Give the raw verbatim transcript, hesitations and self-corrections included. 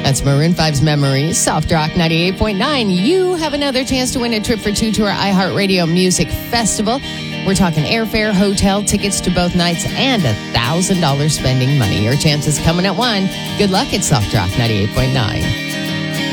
That's Maroon five's Memories, Soft Rock ninety-eight point nine. You have another chance to win a trip for two to our iHeartRadio Music Festival. We're talking airfare, hotel, tickets to both nights, and one thousand dollars spending money. Your chance is coming at one. Good luck at Soft Rock ninety-eight point nine.